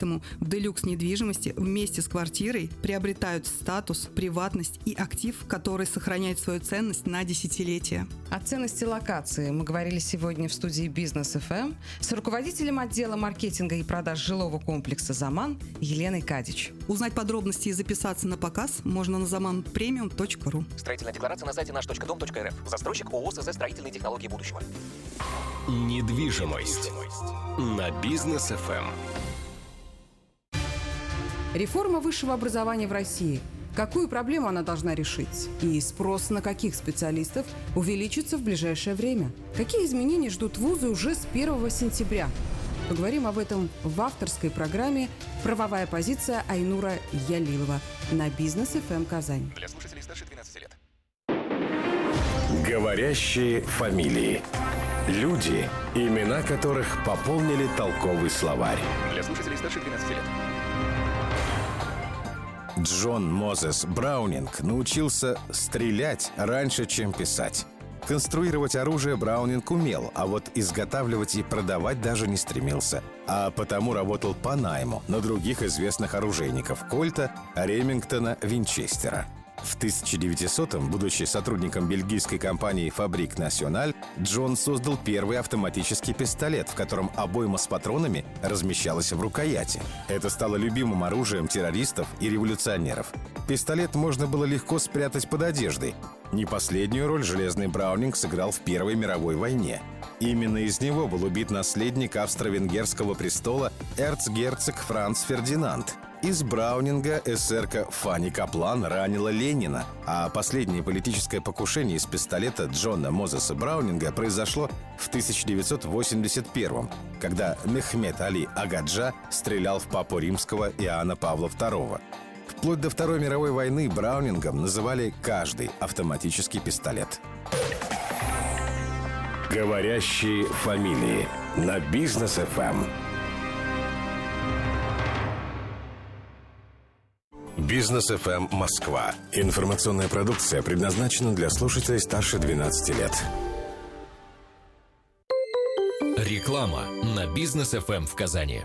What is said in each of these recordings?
Поэтому в Deluxe недвижимости вместе с квартирой приобретают статус, приватность и актив, который сохраняет свою ценность на десятилетия. О ценности локации мы говорили сегодня в студии Бизнес ФМ с руководителем отдела маркетинга и продаж жилого комплекса «Заман» Еленой Кадич. Узнать подробности и записаться на показ можно на zamanpremium.ru. Строительная декларация на сайте наш.дом.рф. Застройщик ООО СЗ «Строительные технологии будущего». Недвижимость на Бизнес ФМ. Реформа высшего образования в России. Какую проблему она должна решить? И спрос на каких специалистов увеличится в ближайшее время? Какие изменения ждут вузы уже с 1 сентября? Поговорим об этом в авторской программе «Правовая позиция» Айнура Ялилова на Бизнес ФМ Казань. Для слушателей старше 12 лет. Говорящие фамилии. Люди, имена которых пополнили толковый словарь. Для слушателей старше 12 лет. Джон Мозес Браунинг научился стрелять раньше, чем писать. Конструировать оружие Браунинг умел, а вот изготавливать и продавать даже не стремился. А потому работал по найму на других известных оружейников Кольта, Ремингтона, Винчестера. В 1900-м, будучи сотрудником бельгийской компании «Фабрик Националь», Джон создал первый автоматический пистолет, в котором обойма с патронами размещалась в рукояти. Это стало любимым оружием террористов и революционеров. Пистолет можно было легко спрятать под одеждой. Не последнюю роль железный Браунинг сыграл в Первой мировой войне. Именно из него был убит наследник австро-венгерского престола эрцгерцог Франц Фердинанд. Из Браунинга эсерка Фанни Каплан ранила Ленина, а последнее политическое покушение из пистолета Джона Мозеса Браунинга произошло в 1981-м, когда Мехмед Али Агаджа стрелял в папу римского Иоанна Павла II. Вплоть до Второй мировой войны Браунингом называли каждый автоматический пистолет. Говорящие фамилии на Бизнес ФМ. Бизнес ФМ Москва. Информационная продукция предназначена для слушателей старше 12 лет. Реклама на Бизнес ФМ в Казани.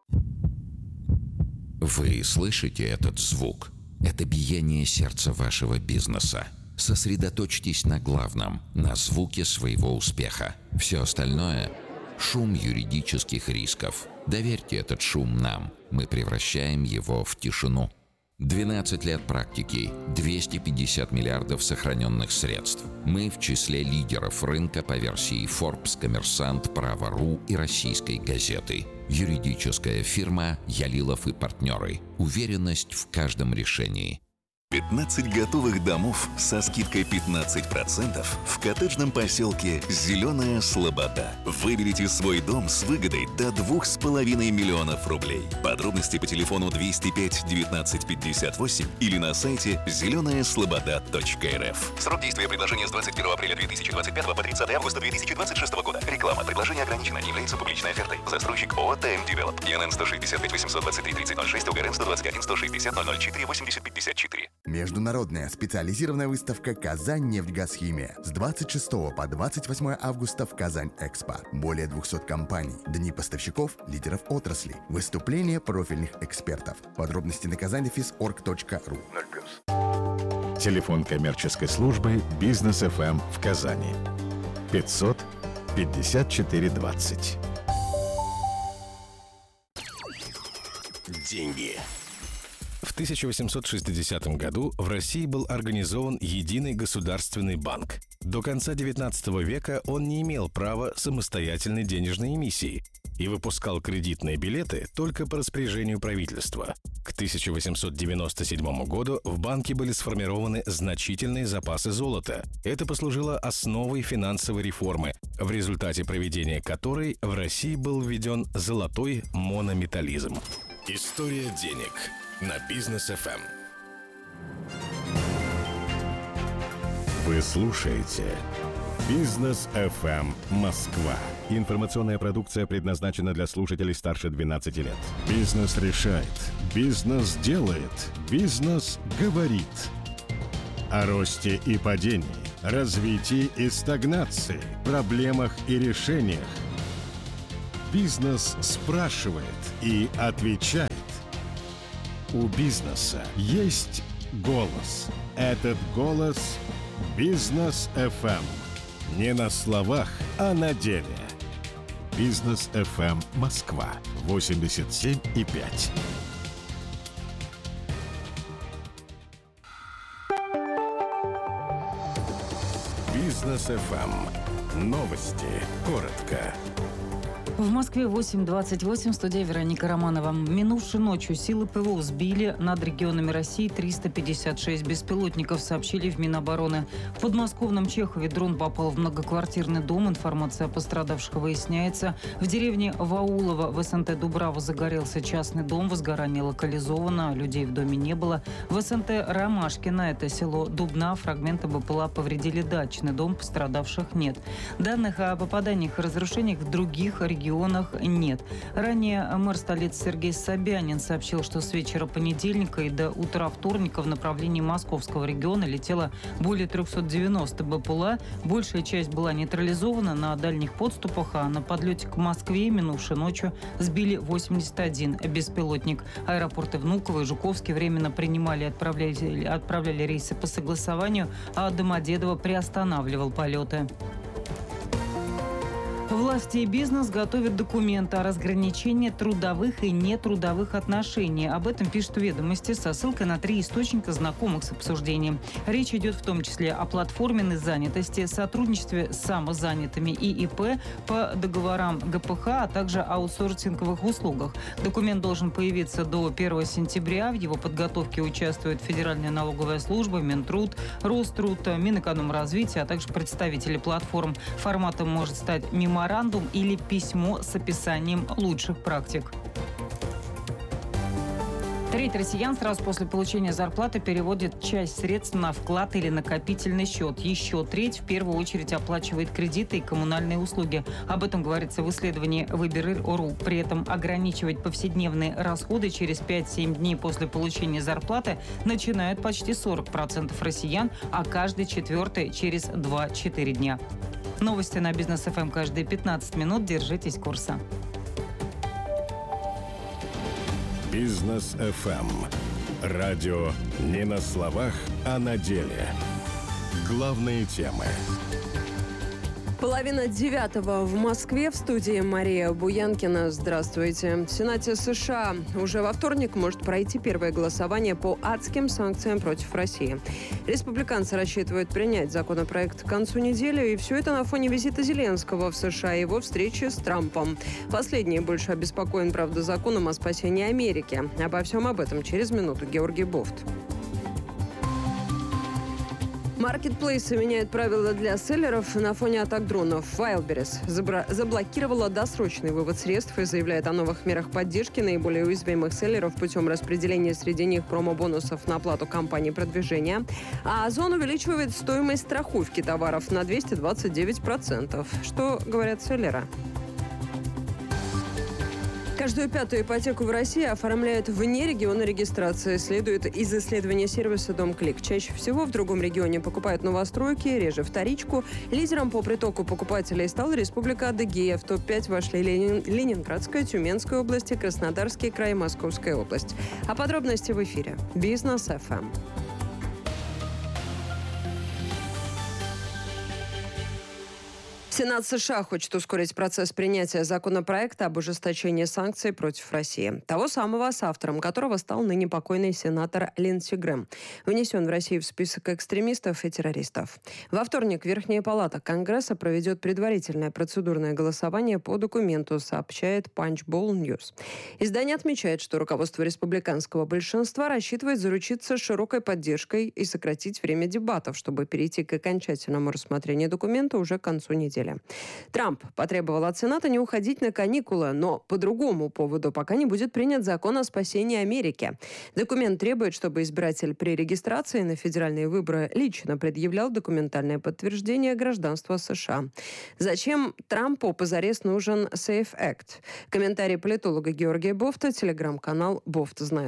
Вы слышите этот звук? Это биение сердца вашего бизнеса. Сосредоточьтесь на главном, на звуке своего успеха. Все остальное – шум юридических рисков. Доверьте этот шум нам. Мы превращаем его в тишину. 12 лет практики, 250 миллиардов сохраненных средств. Мы в числе лидеров рынка по версии Forbes, Коммерсант, Право.ру и Российской газеты. Юридическая фирма «Ялилов и партнеры». Уверенность в каждом решении. 15 готовых домов со скидкой 15% в коттеджном поселке «Зеленая Слобода». Выберите свой дом с выгодой до 2,5 миллионов рублей. Подробности по телефону 205 19 58 или на сайте зеленаяслобода.рф. Срок действия предложения с 21 апреля 2025 по 30 августа 2026 года. Реклама. Предложение ограничено. Не является публичной офертой. Застройщик ООО «ТМ Девелоп». ИНН 165 823 3006, УГРН 121 160 004 80 54. Международная специализированная выставка «Казань-Нефтьгазхимия» с 26 по 28 августа в Казань-Экспо. Более 200 компаний, дни поставщиков, лидеров отрасли, выступления профильных экспертов. Подробности на казаньофис.орг.ру. Телефон коммерческой службы «Бизнес ФМ» в Казани. 500 54 20. Деньги. В 1860 году в России был организован Единый государственный банк. До конца XIX века он не имел права самостоятельной денежной эмиссии и выпускал кредитные билеты только по распоряжению правительства. К 1897 году в банке были сформированы значительные запасы золота. Это послужило основой финансовой реформы, в результате проведения которой в России был введен золотой монометаллизм. История денег на Бизнес ФМ. Вы слушаете Бизнес ФМ Москва. Информационная продукция предназначена для слушателей старше 12 лет. Бизнес решает. Бизнес делает. Бизнес говорит. О росте и падении, развитии и стагнации, проблемах и решениях. Бизнес спрашивает и отвечает. У бизнеса есть голос. Этот голос – Бизнес FM. Не на словах, а на деле. Бизнес FM Москва 87,5. Бизнес FM. Новости. Коротко. В Москве 8:28, студия Вероника Романова. Минувшей ночью силы ПВО сбили над регионами России 356 беспилотников, сообщили в Минобороны. В подмосковном Чехове дрон попал в многоквартирный дом. Информация о пострадавших выясняется. В деревне Ваулово в СНТ Дубрава загорелся частный дом. Возгорание локализовано, людей в доме не было. В СНТ Ромашкино, это село Дубна, фрагменты БПЛА повредили дачный дом, пострадавших нет. Данных о попаданиях и разрушениях в других регионах нет. Ранее мэр столицы Сергей Собянин сообщил, что с вечера понедельника и до утра вторника в направлении московского региона летело более 390 БПЛА. Большая часть была нейтрализована на дальних подступах, а на подлете к Москве минувшей ночью сбили 81 беспилотник. Аэропорты Внуково и Жуковский временно принимали и отправляли рейсы по согласованию, а Домодедово приостанавливал полеты. Власти и бизнес готовят документы о разграничении трудовых и нетрудовых отношений. Об этом пишут «Ведомости» со ссылкой на 3 источника, знакомых с обсуждением. Речь идет в том числе о платформенной занятости, сотрудничестве с самозанятыми и ИП по договорам ГПХ, а также аутсорсинговых услугах. Документ должен появиться до 1 сентября. В его подготовке участвует Федеральная налоговая служба, Минтруд, Роструд, Минэкономразвития, а также представители платформ. Форматом может стать меморандум или письмо с описанием лучших практик. Треть россиян сразу после получения зарплаты переводит часть средств на вклад или накопительный счет. Еще треть в первую очередь оплачивает кредиты и коммунальные услуги. Об этом говорится в исследовании Выберы.ру. При этом ограничивать повседневные расходы через 5-7 дней после получения зарплаты начинают почти 40% россиян, а каждый четвертый через 2-4 дня. Новости на Бизнес ФМ каждые 15 минут. Держитесь курса. Бизнес FM. Радио не на словах, а на деле. Главные темы. 8:30 в Москве. В студии Мария Буянкина. Здравствуйте. В Сенате США уже во вторник может пройти первое голосование по адским санкциям против России. Республиканцы рассчитывают принять законопроект к концу недели, и все это на фоне визита Зеленского в США и его встречи с Трампом. Последний больше обеспокоен, правда, законом о спасении Америки. Обо всем об этом через минуту. Георгий Бофт. Маркетплейсы меняют правила для селлеров на фоне атак дронов. Wildberries заблокировала досрочный вывод средств и заявляет о новых мерах поддержки наиболее уязвимых селлеров путем распределения среди них промо-бонусов на оплату компании продвижения. А Озон увеличивает стоимость страховки товаров на 229%. Что говорят селлеры? Каждую пятую ипотеку в России оформляют вне региона регистрации, следует из исследования сервиса «Домклик». Чаще всего в другом регионе покупают новостройки, реже вторичку. Лидером по притоку покупателей стала Республика Адыгея. В топ-5 вошли Ленинградская, Тюменская области, Краснодарский край, Московская область. А подробности в эфире. Бизнес ФМ. Сенат США хочет ускорить процесс принятия законопроекта об ужесточении санкций против России. Того самого, с автором которого стал ныне покойный сенатор Линдси Грэм. Внесен в Россию в список экстремистов и террористов. Во вторник Верхняя палата Конгресса проведет предварительное процедурное голосование по документу, сообщает Punchbowl News. Издание отмечает, что руководство республиканского большинства рассчитывает заручиться широкой поддержкой и сократить время дебатов, чтобы перейти к окончательному рассмотрению документа уже к концу недели. Трамп потребовал от Сената не уходить на каникулы, но по другому поводу, пока не будет принят закон о спасении Америки. Документ требует, чтобы избиратель при регистрации на федеральные выборы лично предъявлял документальное подтверждение гражданства США. Зачем Трампу позарез нужен Safe Act? Комментарий политолога Георгия Бофта, телеграм-канал «Бофт знает».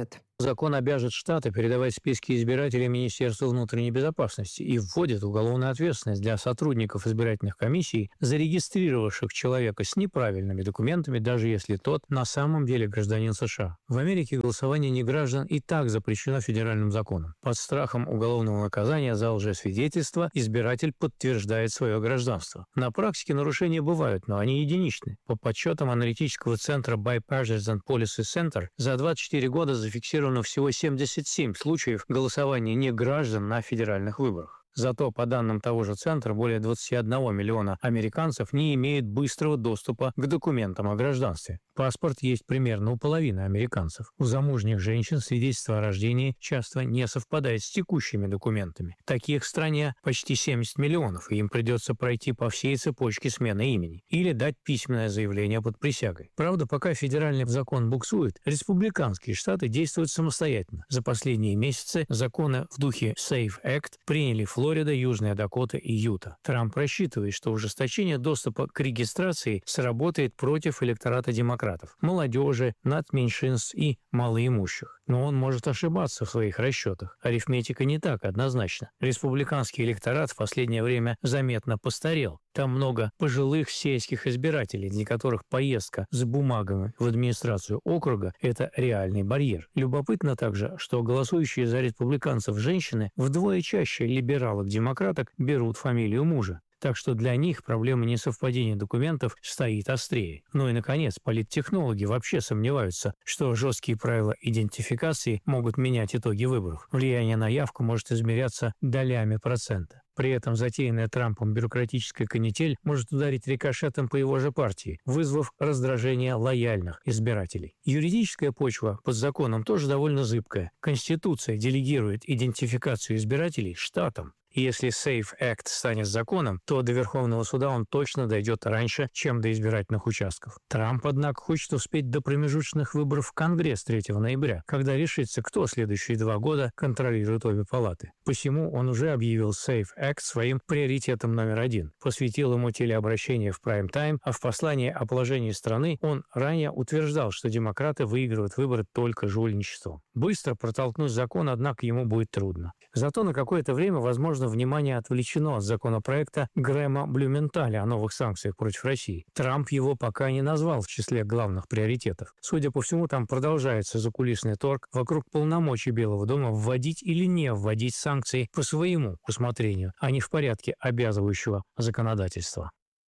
Закон обяжет штаты передавать списки избирателей Министерству внутренней безопасности и вводит уголовную ответственность для сотрудников избирательных комиссий, зарегистрировавших человека с неправильными документами, даже если тот на самом деле гражданин США. В Америке голосование неграждан и так запрещено федеральным законом. Под страхом уголовного наказания за лжесвидетельство избиратель подтверждает свое гражданство. На практике нарушения бывают, но они единичны. По подсчетам аналитического центра Bipartisan Policy Center, за 24 года зафиксировано всего 77 случаев голосования неграждан на федеральных выборах. Зато, по данным того же центра, более 21 миллиона американцев не имеют быстрого доступа к документам о гражданстве. Паспорт есть примерно у половины американцев. У замужних женщин свидетельство о рождении часто не совпадает с текущими документами. Таких в стране почти 70 миллионов, и им придется пройти по всей цепочке смены имени или дать письменное заявление под присягой. Правда, пока федеральный закон буксует, республиканские штаты действуют самостоятельно. За последние месяцы законы в духе SAFE Act приняли Флорида, Южная Дакота и Юта. Трамп рассчитывает, что ужесточение доступа к регистрации сработает против электората демократов, молодежи, нацменьшинств и малоимущих. Но он может ошибаться в своих расчетах. Арифметика не так однозначна. Республиканский электорат в последнее время заметно постарел. Там много пожилых сельских избирателей, для которых поездка с бумагами в администрацию округа – это реальный барьер. Любопытно также, что голосующие за республиканцев женщины вдвое чаще либералок-демократок берут фамилию мужа. Так что для них проблема несовпадения документов стоит острее. Ну и, наконец, политтехнологи вообще сомневаются, что жесткие правила идентификации могут менять итоги выборов. Влияние на явку может измеряться долями процента. При этом затеянная Трампом бюрократическая канитель может ударить рикошетом по его же партии, вызвав раздражение лояльных избирателей. Юридическая почва под законом тоже довольно зыбкая. Конституция делегирует идентификацию избирателей штатам. И если SAFE Act станет законом, то до Верховного суда он точно дойдет раньше, чем до избирательных участков. Трамп, однако, хочет успеть до промежуточных выборов в Конгресс 3 ноября, когда решится, кто следующие 2 года контролирует обе палаты. Посему он уже объявил SAFE Act своим приоритетом номер 1, посвятил ему телеобращение в прайм-тайм, а в послании о положении страны он ранее утверждал, что демократы выигрывают выборы только жульничеством. Быстро протолкнуть закон, однако, ему будет трудно. Зато на какое-то время, возможно, внимание отвлечено от законопроекта Грэма Блюменталя о новых санкциях против России. Трамп его пока не назвал в числе главных приоритетов. Судя по всему, там продолжается закулисный торг вокруг полномочий Белого дома вводить или не вводить санкции по своему усмотрению, а не в порядке обязывающего законодательства.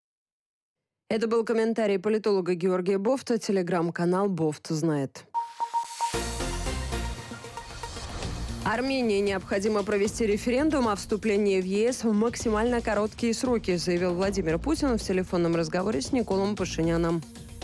Это был комментарий политолога Георгия Бофта, телеграм-канал «Бофт знает». Армении необходимо провести референдум о вступлении в ЕС в максимально короткие сроки, заявил Владимир Путин в телефонном разговоре с Николом Пашиняном.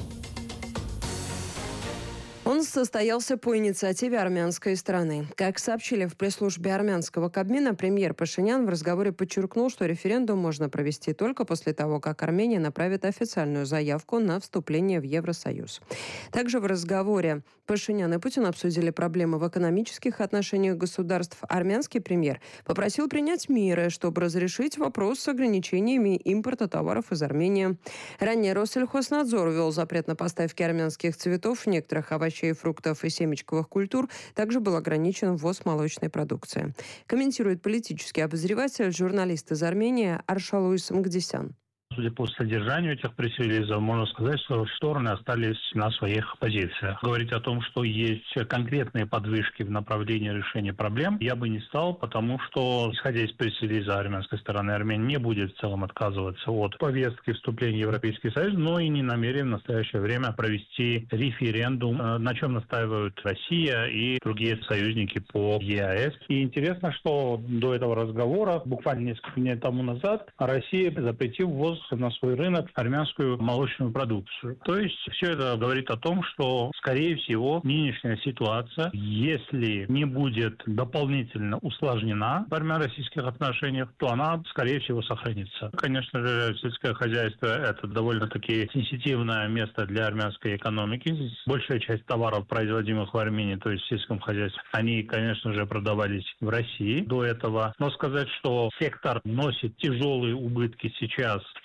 Он состоялся по инициативе армянской стороны. Как сообщили в пресс-службе армянского Кабмина, премьер Пашинян в разговоре подчеркнул, что референдум можно провести только после того, как Армения направит официальную заявку на вступление в Евросоюз. Также в разговоре Пашинян и Путин обсудили проблемы в экономических отношениях государств. Армянский премьер попросил принять меры, чтобы разрешить вопрос с ограничениями импорта товаров из Армении. Ранее Россельхознадзор ввел запрет на поставки армянских цветов, некоторых овощей, фруктов и семечковых культур. Также был ограничен ввоз молочной продукции. Комментирует политический обозреватель, журналист из Армении Аршалуис Мгдисян. Судя по содержанию этих пресс-релизов, можно сказать, что стороны остались на своих позициях. Говорить о том, что есть конкретные подвижки в направлении решения проблем, я бы не стал, потому что, исходя из пресс-релиза армянской стороны, Армения не будет в целом отказываться от повестки вступления в Европейский Союз, но и не намерен в настоящее время провести референдум, на чем настаивают Россия и другие союзники по ЕАЭС. И интересно, что до этого разговора, буквально несколько дней тому назад, Россия запретила ввоз на свой рынок армянскую молочную продукцию. То есть все это говорит о том, что, скорее всего, нынешняя ситуация, если не будет дополнительно усложнена в армяно-российских отношениях, то она, скорее всего, сохранится. Конечно же, сельское хозяйство – это довольно-таки сенситивное место для армянской экономики. Большая часть товаров, производимых в Армении, то есть в сельском хозяйстве, они, конечно же, продавались в России до этого. Но сказать, что сектор носит тяжелые убытки сейчас в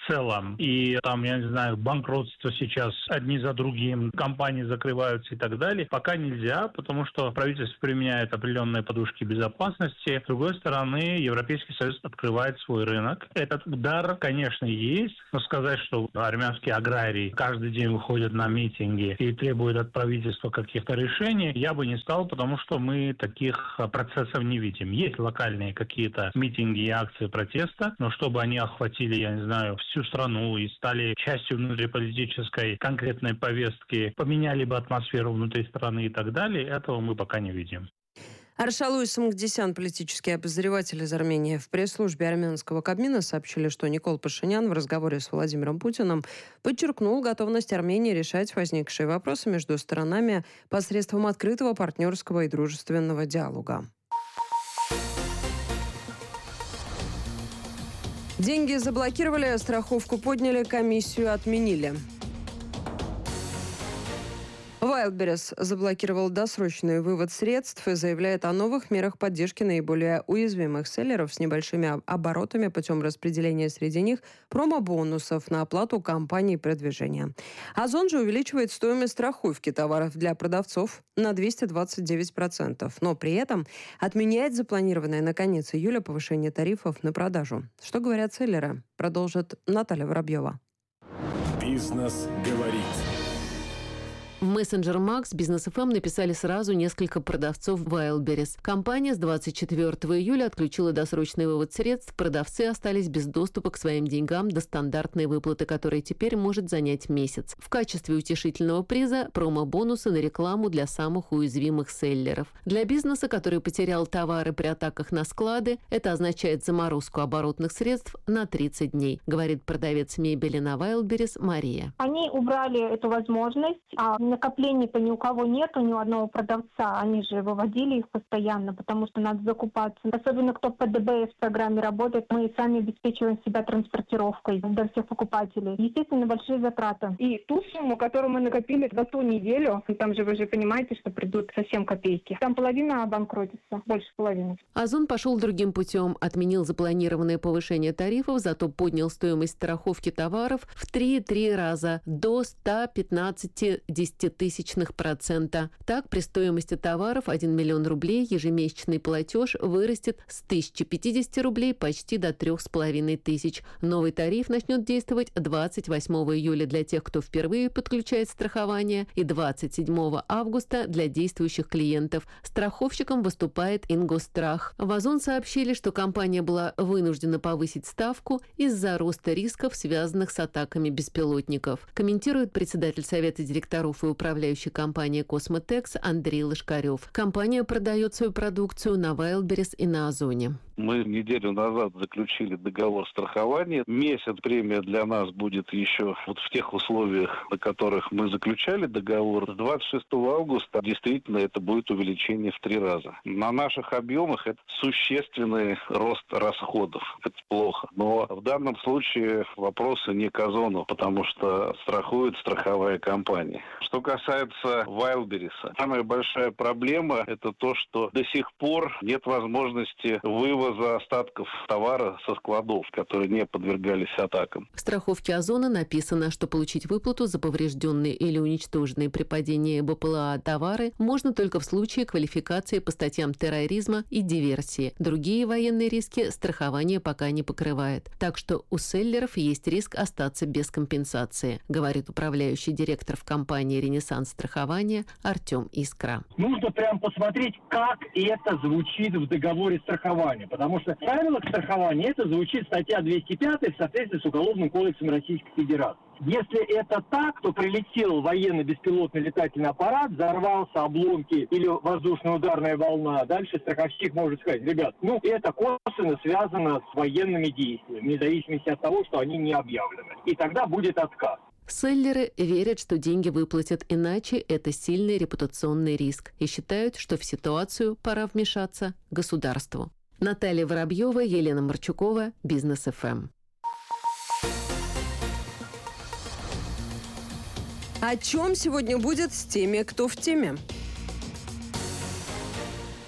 целом. И там, я не знаю, банкротство сейчас одни за другим, компании закрываются и так далее. Пока нельзя, потому что правительство применяет определенные подушки безопасности. С другой стороны, Европейский Союз открывает свой рынок. Этот удар, конечно, есть. Но сказать, что армянские аграрии каждый день выходят на митинги и требуют от правительства каких-то решений, я бы не стал, потому что мы таких процессов не видим. Есть локальные какие-то митинги и акции протеста, но чтобы они охватили, я не знаю, всю страну и стали частью внутриполитической конкретной повестки, поменяли бы атмосферу внутри страны и так далее, этого мы пока не видим. Аршалуй Самгдисян, политический обозреватель из Армении. В пресс-службе армянского Кабмина сообщили, что Никол Пашинян в разговоре с Владимиром Путиным подчеркнул готовность Армении решать возникшие вопросы между сторонами посредством открытого партнерского и дружественного диалога. Деньги заблокировали, страховку подняли, комиссию отменили. Wildberries заблокировал досрочный вывод средств и заявляет о новых мерах поддержки наиболее уязвимых селлеров с небольшими оборотами путем распределения среди них промо-бонусов на оплату кампаний продвижения. Озон же увеличивает стоимость страховки товаров для продавцов на 229%, но при этом отменяет запланированное на конец июля повышение тарифов на продажу. Что говорят селлеры, продолжит Наталья Воробьева. Бизнес говорит. В мессенджер Макс Бизнес ФМ написали сразу несколько продавцов Wildberries. Компания с 24 июля отключила досрочный вывод средств. Продавцы остались без доступа к своим деньгам до стандартной выплаты, которая теперь может занять месяц. В качестве утешительного приза промо-бонусы на рекламу для самых уязвимых селлеров. Для бизнеса, который потерял товары при атаках на склады, это означает заморозку оборотных средств на 30 дней, говорит продавец мебели на Wildberries Мария. Они убрали эту возможность, накоплений-то ни у кого нету, ни у одного продавца. Они же выводили их постоянно, потому что надо закупаться. Особенно кто по ДБС в программе работает, мы сами обеспечиваем себя транспортировкой до всех покупателей. Естественно, большие затраты. И ту сумму, которую мы накопили за ту неделю, там же вы же понимаете, что придут совсем копейки. Там половина обанкротится, больше половины. Озон пошел другим путем. Отменил запланированное повышение тарифов, зато поднял стоимость страховки товаров в 3,3 раза до 115,10%. Так, при стоимости товаров 1 миллион рублей ежемесячный платеж вырастет с 1050 рублей почти до 3500. Новый тариф начнет действовать 28 июля для тех, кто впервые подключает страхование, и 27 августа для действующих клиентов. Страховщиком выступает Ингосстрах. В Озон сообщили, что компания была вынуждена повысить ставку из-за роста рисков, связанных с атаками беспилотников. Комментирует председатель Совета директоров и управляющей компании «Космотекс» Андрей Лошкарев. Компания продает свою продукцию на Wildberries и на Озоне. Мы неделю назад заключили договор страхования. Месяц премия для нас будет еще вот в тех условиях, на которых мы заключали договор. С 26 августа действительно это будет увеличение в 3 раза. На наших объемах это существенный рост расходов. Это плохо. Но в данном случае вопросы не к Озону, потому что страхует страховая компания. Что касается Wildberries, самая большая проблема это то, что до сих пор нет возможности вывоза остатков товара со складов, которые не подвергались атакам. В страховке Озона написано, что получить выплату за поврежденные или уничтоженные при падении БПЛА товары можно только в случае квалификации по статьям терроризма и диверсии. Другие военные риски страхование пока не покрывает. Так что у селлеров есть риск остаться без компенсации, говорит управляющий директор в компании «Ренессанс страхования» Артем Искра. Нужно прям посмотреть, как это звучит в договоре страхования. Потому что правило страхования это звучит статья 205 в соответствии с Уголовным кодексом Российской Федерации. Если это так, то прилетел военный беспилотный летательный аппарат, взорвался, обломки или воздушно-ударная волна. Дальше страховщик может сказать: ребят, это косвенно связано с военными действиями, вне зависимости от того, что они не объявлены. И тогда будет отказ. Селлеры верят, что деньги выплатят, иначе это сильный репутационный риск, и считают, что в ситуацию пора вмешаться государству. Наталья Воробьева, Елена Марчукова, Бизнес ФМ. О чем сегодня будет с теми, кто в теме?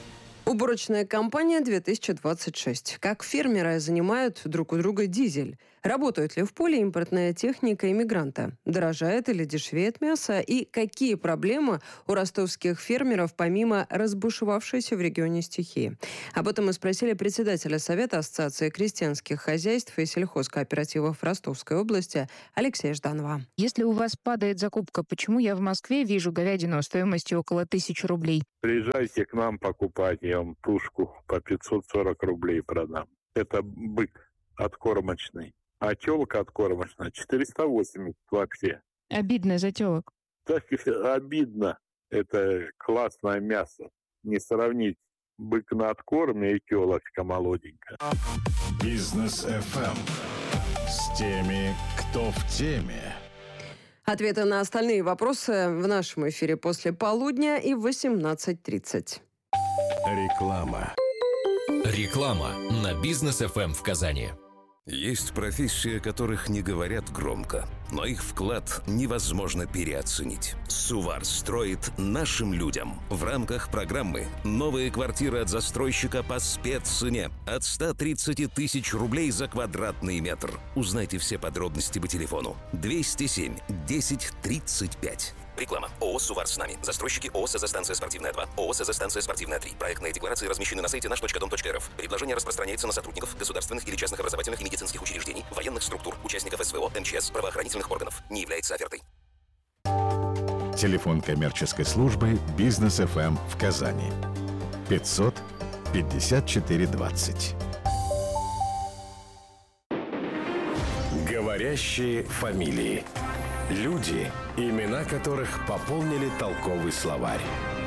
Уборочная кампания 2026. Как фермеры занимают друг у друга дизель. Работает ли в поле импортная техника иммигранта? Дорожает или дешевеет мясо? И какие проблемы у ростовских фермеров помимо разбушевавшейся в регионе стихии? Об этом мы спросили председателя Совета Ассоциации крестьянских хозяйств и сельхозкооперативов Ростовской области Алексея Жданова. Если у вас падает закупка, почему я в Москве вижу говядину стоимостью около 1000 рублей? Приезжайте к нам покупать, я вам тушку по 540 рублей продам. Это бык откормочный. А телок откормочная 480 вообще. Обидно за телок. Так обидно. Это классное мясо. Не сравнить бык на откорме и телочка молоденькая. Бизнес FM с теми, кто в теме. Ответы на остальные вопросы в нашем эфире после полудня и в 18:30. Реклама. Реклама на Бизнес FM в Казани. Есть профессии, о которых не говорят громко, но их вклад невозможно переоценить. Сувар строит нашим людям в рамках программы «Новые квартиры от застройщика по спеццене» от 130 тысяч рублей за квадратный метр. Узнайте все подробности по телефону 207 10 35. Реклама. ООО «Сувар с нами». Застройщики ООО «СЗ-станция спортивная 2», ООО «СЗ-станция спортивная 3». Проектные декларации размещены на сайте наш.дом.рф. Предложение распространяется на сотрудников государственных или частных образовательных и медицинских учреждений, военных структур, участников СВО, МЧС, правоохранительных органов. Не является офертой. Телефон коммерческой службы «Бизнес FM» в Казани. 500 54 20. Говорящие фамилии. Люди, имена которых пополнили толковый словарь.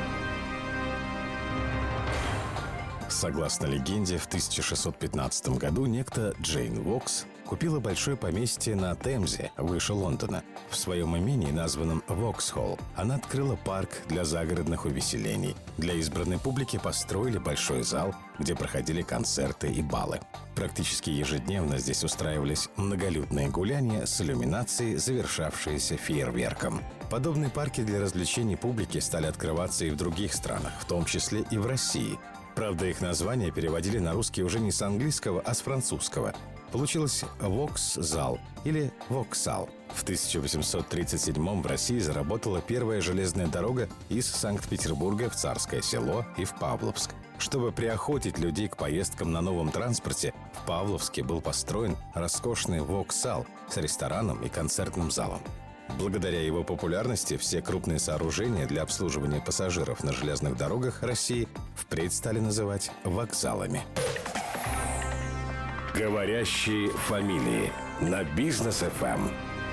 Согласно легенде, в 1615 году некто Джейн Вокс купила большое поместье на Темзе, выше Лондона. В своем имении, названном Воксхолл, она открыла парк для загородных увеселений. Для избранной публики построили большой зал, где проходили концерты и балы. Практически ежедневно здесь устраивались многолюдные гуляния с иллюминацией, завершавшиеся фейерверком. Подобные парки для развлечений публики стали открываться и в других странах, в том числе и в России. Правда, их названия переводили на русский уже не с английского, а с французского. Получилось «Вокс-зал» или «Воксал». В 1837 в России заработала первая железная дорога из Санкт-Петербурга в Царское Село и в Павловск. Чтобы приохотить людей к поездкам на новом транспорте, в Павловске был построен роскошный «Воксал» с рестораном и концертным залом. Благодаря его популярности все крупные сооружения для обслуживания пассажиров на железных дорогах России впредь стали называть вокзалами. Говорящие фамилии на Бизнес FM.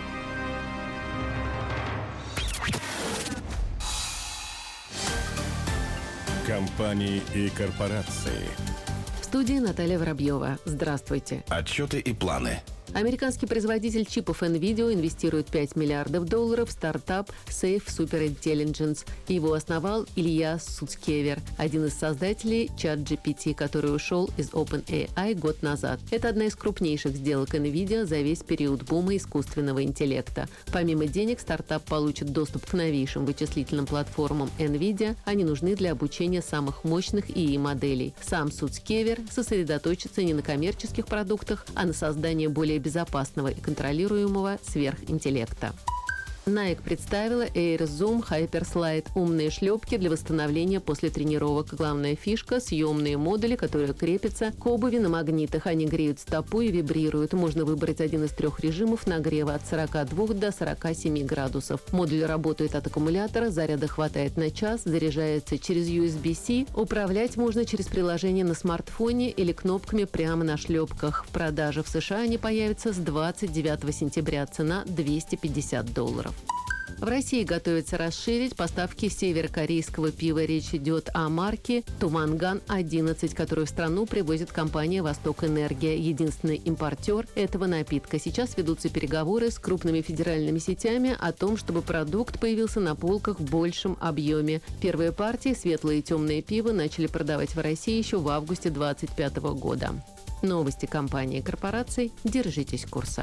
Компании и корпорации. В студии Наталья Воробьева. Здравствуйте. Отчеты и планы. Американский производитель чипов NVIDIA инвестирует $5 миллиардов в стартап Safe Super Intelligence. Его основал Илья Суцкевер, один из создателей ChatGPT, который ушел из OpenAI год назад. Это одна из крупнейших сделок NVIDIA за весь период бума искусственного интеллекта. Помимо денег, стартап получит доступ к новейшим вычислительным платформам NVIDIA. Они нужны для обучения самых мощных ИИ-моделей. Сам Суцкевер сосредоточится не на коммерческих продуктах, а на создании более безопасного и контролируемого сверхинтеллекта. Nike представила Air Zoom Hyperslide – умные шлепки для восстановления после тренировок. Главная фишка – съемные модули, которые крепятся к обуви на магнитах. Они греют стопу и вибрируют. Можно выбрать один из 3 режимов нагрева от 42 до 47 градусов. Модуль работает от аккумулятора, заряда хватает на час, заряжается через USB-C. Управлять можно через приложение на смартфоне или кнопками прямо на шлепках. В продаже в США они появятся с 29 сентября. Цена $250. В России готовится расширить поставки северокорейского пива. Речь идет о марке «Туманган-11», которую в страну привозит компания «Восток Энергия», единственный импортер этого напитка. Сейчас ведутся переговоры с крупными федеральными сетями о том, чтобы продукт появился на полках в большем объеме. Первые партии светлое и темное пиво начали продавать в России еще в августе 2025 года. Новости компании и корпораций. Держитесь курса.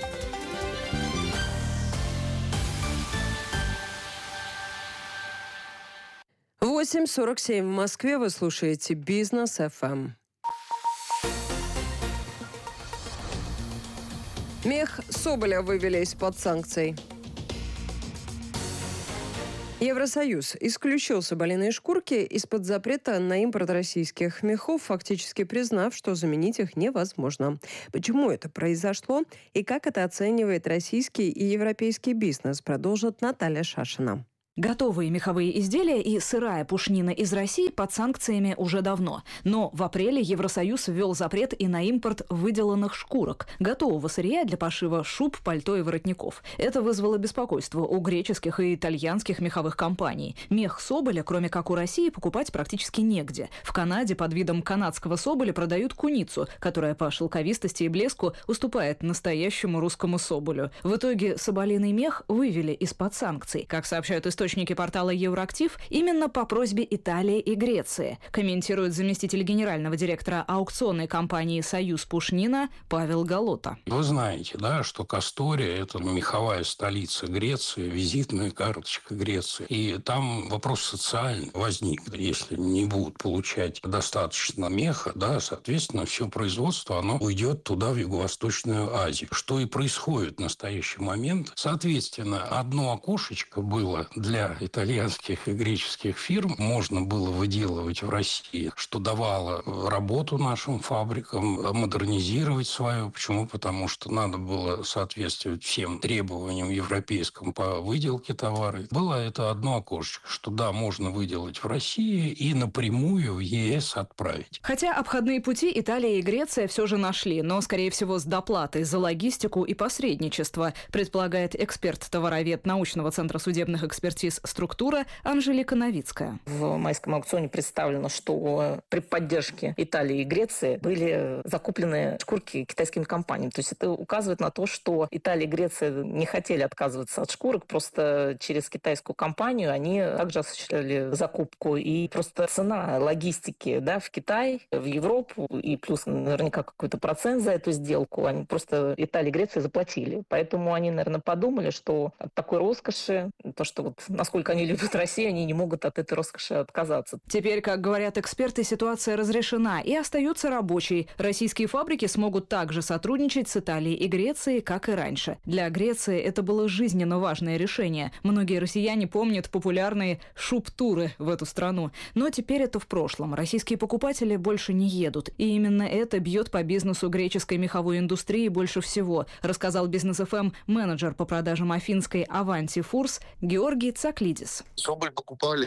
В 8:47 в Москве. Вы слушаете Бизнес FM. Мех соболя вывели из-под санкций. Евросоюз исключил соболиные шкурки из-под запрета на импорт российских мехов, фактически признав, что заменить их невозможно. Почему это произошло и как это оценивает российский и европейский бизнес, продолжит Наталья Шашина. Готовые меховые изделия и сырая пушнина из России под санкциями уже давно. Но в апреле Евросоюз ввел запрет и на импорт выделанных шкурок, готового сырья для пошива шуб, пальто и воротников. Это вызвало беспокойство у греческих и итальянских меховых компаний. Мех соболя, кроме как у России, покупать практически негде. В Канаде под видом канадского соболя продают куницу, которая по шелковистости и блеску уступает настоящему русскому соболю. В итоге соболиный мех вывели из-под санкций. Как сообщают источники портала Евроактив, именно по просьбе Италии и Греции, комментирует заместитель генерального директора аукционной компании «Союз Пушнина» Павел Галота. Вы знаете, да, что Кастория – это меховая столица Греции, визитная карточка Греции. И там вопрос социальный возник. Если не будут получать достаточно меха, да, соответственно, все производство, оно уйдет туда, в Юго-Восточную Азию. Что и происходит в настоящий момент. Соответственно, одно окошечко было для итальянских и греческих фирм, можно было выделывать в России, что давало работу нашим фабрикам, модернизировать свою. Почему? Потому что надо было соответствовать всем требованиям европейским по выделке товара. Было это одно окошечко, что да, можно выделать в России и напрямую в ЕС отправить. Хотя обходные пути Италия и Греция все же нашли, но, скорее всего, с доплатой за логистику и посредничество, предполагает эксперт-товаровед научного центра судебных экспертиз «Структура» Анжелика Новицкая. В майском аукционе представлено, что при поддержке Италии и Греции были закуплены шкурки китайскими компаниями. То есть это указывает на то, что Италия и Греция не хотели отказываться от шкурок, просто через китайскую компанию они также осуществляли закупку. И просто цена логистики, да, в Китай, в Европу и плюс наверняка какой-то процент за эту сделку, они просто Италия и Греция заплатили. Поэтому они, наверное, подумали, что от такой роскоши, то, что вот насколько они любят Россию, они не могут от этой роскоши отказаться. Теперь, как говорят эксперты, ситуация разрешена и остается рабочей. Российские фабрики смогут также сотрудничать с Италией и Грецией, как и раньше. Для Греции это было жизненно важное решение. Многие россияне помнят популярные шуб-туры в эту страну. Но теперь это в прошлом. Российские покупатели больше не едут. И именно это бьет по бизнесу греческой меховой индустрии больше всего, рассказал Бизнес-ФМ менеджер по продажам афинской «Аванти Фурс» Георгий Цаклидис. Соболь покупали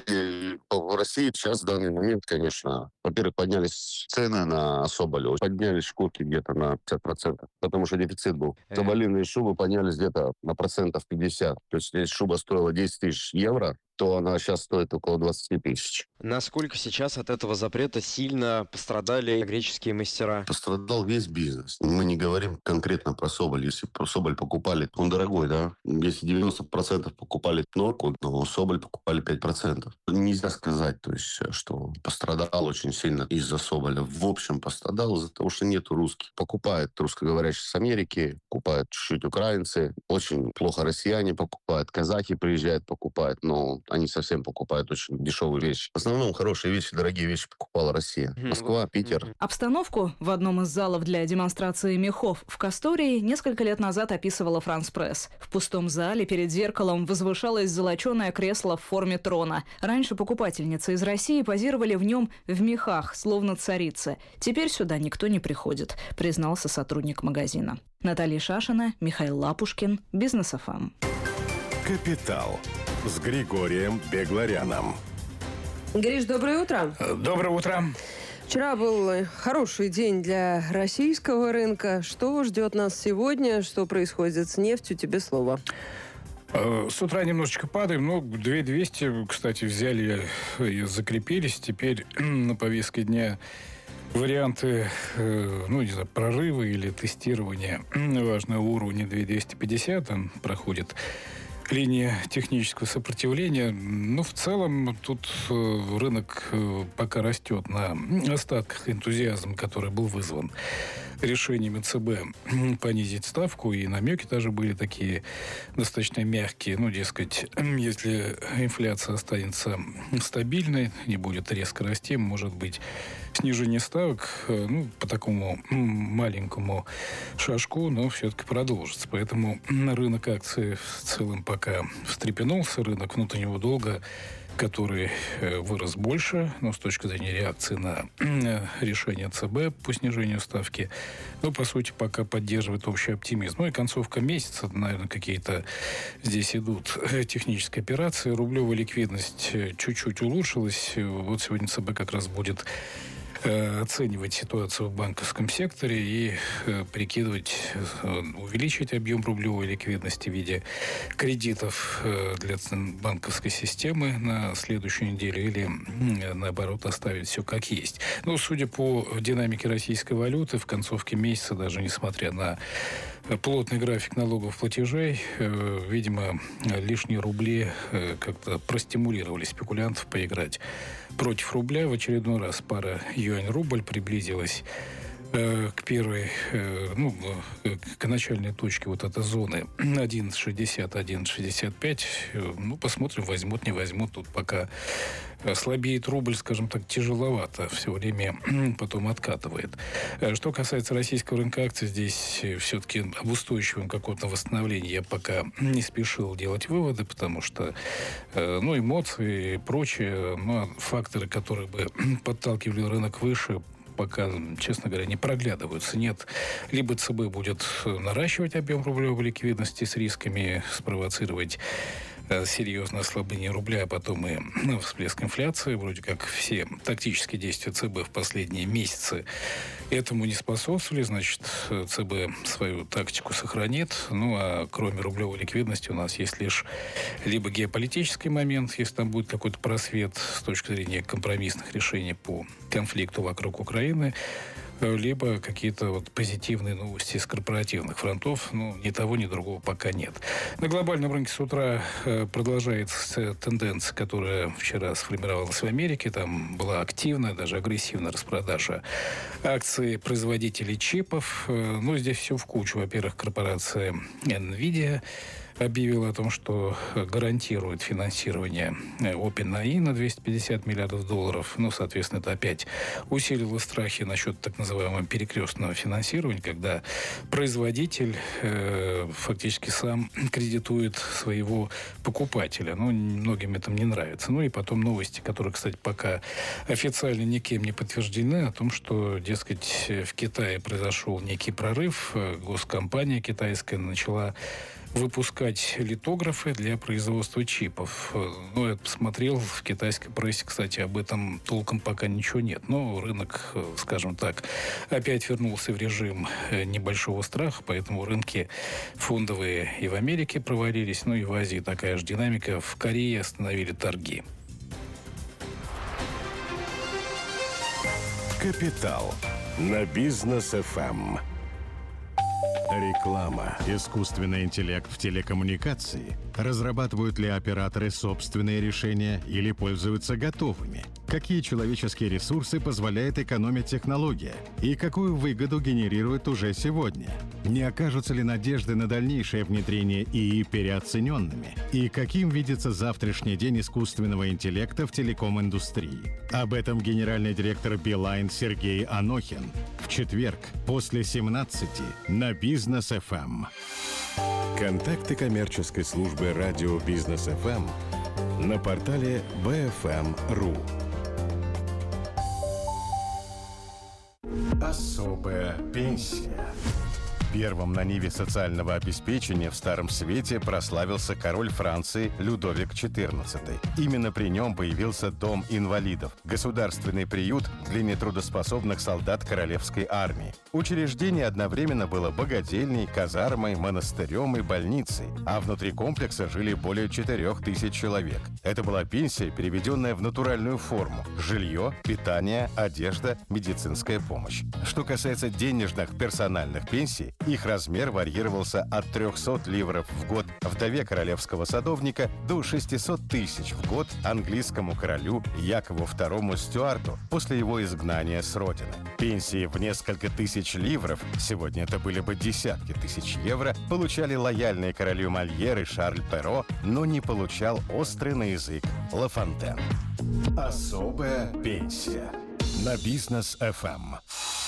в России. Сейчас в данный момент, конечно, во-первых, поднялись цены на соболь. Поднялись шкурки где-то на 50%, потому что дефицит был. Соболиные шубы поднялись где-то на 50%. То есть, если шуба стоила 10 тысяч евро, то она сейчас стоит около 20 тысяч. Насколько сейчас от этого запрета сильно пострадали греческие мастера? Пострадал весь бизнес. Мы не говорим конкретно про соболь. Если про соболь покупали, он дорогой, да? Если 90% покупали норку, то соболь покупали 5%. Нельзя сказать, то есть, что пострадал очень сильно из-за соболя. В общем, пострадал из-за того, что нету русских. Покупают русскоговорящие с Америки, покупают чуть-чуть украинцы. Очень плохо россияне покупают. Казахи приезжают, покупают, но они совсем покупают очень дешевые вещи. В основном хорошие вещи, дорогие вещи покупала Россия. Москва, Питер. Обстановку в одном из залов для демонстрации мехов в Кастории несколько лет назад описывала France Press. В пустом зале перед зеркалом возвышалось золоченое кресло в форме трона. Раньше покупательницы из России позировали в нем в мехах, словно царицы. Теперь сюда никто не приходит, признался сотрудник магазина. Наталья Шашина, Михаил Лапушкин, Бизнес-ФМ. «Капитал» с Григорием Бегларяном. Гриш, доброе утро. Доброе утро. Вчера был хороший день для российского рынка. Что ждет нас сегодня? Что происходит с нефтью? Тебе слово. С утра немножечко падаем, но 2200, кстати, взяли и закрепились. Теперь на повестке дня варианты, не знаю, прорыва или тестирования важного уровня 2250 там проходит. линия технического сопротивления. Но в целом тут рынок пока растет на остатках энтузиазма, который был вызван решением ЦБ понизить ставку, и намеки даже были такие достаточно мягкие. Ну, дескать, если инфляция останется стабильной, не будет резко расти, может быть, снижение ставок, ну, по такому маленькому шажку, но все-таки продолжится. Поэтому рынок акций в целом пока встрепенулся, рынок внутреннего долга, который вырос больше, но с точки зрения реакции на решение ЦБ по снижению ставки, но, по сути, пока поддерживает общий оптимизм. Ну и концовка месяца, наверное, какие-то здесь идут технические операции. Рублевая ликвидность чуть-чуть улучшилась. Вот сегодня ЦБ как раз будет оценивать ситуацию в банковском секторе и прикидывать, увеличить объем рублевой ликвидности в виде кредитов для банковской системы на следующую неделю или, наоборот, оставить все как есть. Но, судя по динамике российской валюты, в концовке месяца, даже несмотря на плотный график налогов платежей, видимо, лишние рубли как-то простимулировали спекулянтов поиграть против рубля. В очередной раз пара юань-рубль приблизилась к первой, к начальной точке вот этой зоны 1.60, 1.65. Ну, посмотрим, возьмут, не возьмут. Тут пока слабеет рубль, скажем так, тяжеловато. Все время потом откатывает. Что касается российского рынка акций, здесь все-таки об устойчивом каком-то восстановлении я пока не спешил делать выводы, потому что, эмоции и прочие, факторы, которые бы подталкивали рынок выше, пока, честно говоря, не проглядываются. Нет, либо ЦБ будет наращивать объем рублевой ликвидности с рисками спровоцировать серьезное ослабление рубля, а потом и всплеск инфляции. Вроде как все тактические действия ЦБ в последние месяцы этому не способствовали. Значит, ЦБ свою тактику сохранит. Ну, а кроме рублевой ликвидности у нас есть лишь либо геополитический момент, если там будет какой-то просвет с точки зрения компромиссных решений по конфликту вокруг Украины, либо какие-то позитивные новости с корпоративных фронтов. Ни того, ни другого пока нет. На глобальном рынке с утра продолжается тенденция, которая вчера сформировалась в Америке. Там была активная, даже агрессивная распродажа акций производителей чипов. Здесь все в кучу. Во-первых, корпорация NVIDIA объявила о том, что гарантирует финансирование OpenAI на $250 миллиардов. Соответственно, это опять усилило страхи насчет так называемого перекрестного финансирования, когда производитель фактически сам кредитует своего покупателя. Многим это не нравится. И потом новости, которые, кстати, пока официально никем не подтверждены, о том, что, дескать, в Китае произошел некий прорыв. Госкомпания китайская начала выпускать литографы для производства чипов. Я посмотрел, в китайской прессе, кстати, об этом толком пока ничего нет. Но рынок, скажем так, опять вернулся в режим небольшого страха, поэтому рынки фондовые и в Америке провалились, и в Азии такая же динамика. В Корее остановили торги. Капитал на Бизнес ФМ. Реклама. Искусственный интеллект в телекоммуникации. Разрабатывают ли операторы собственные решения или пользуются готовыми? Какие человеческие ресурсы позволяет экономить технология? И какую выгоду генерирует уже сегодня? Не окажутся ли надежды на дальнейшее внедрение ИИ переоцененными? И каким видится завтрашний день искусственного интеллекта в телеком-индустрии? Об этом генеральный директор Билайн Сергей Анохин в четверг после 17 на Бизнес ФМ. Контакты коммерческой службы радио Бизнес ФМ на портале bfm.ru. Особая пенсия. Первым на ниве социального обеспечения в Старом Свете прославился король Франции Людовик XIV. Именно при нем появился Дом инвалидов – государственный приют для нетрудоспособных солдат Королевской армии. Учреждение одновременно было богадельней, казармой, монастырем и больницей, а внутри комплекса жили более 4000 человек. Это была пенсия, переведенная в натуральную форму – жилье, питание, одежда, медицинская помощь. Что касается денежных персональных пенсий, Их размер варьировался от 300 ливров в год вдове королевского садовника до 600 тысяч в год английскому королю Якову II Стюарту после его изгнания с родины. Пенсии в несколько тысяч ливров, сегодня это были бы десятки тысяч евро, получали лояльные королю Мольер и Шарль Перро, но не получал острый на язык Ла Фонтен. Особая пенсия. На Бизнес FM.